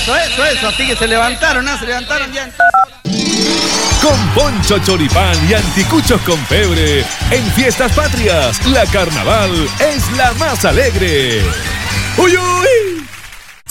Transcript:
Eso, así que se levantaron ya. Con Poncho Choripán y anticuchos con pebre, en Fiestas Patrias, la carnaval es la más alegre. ¡Uy, uy!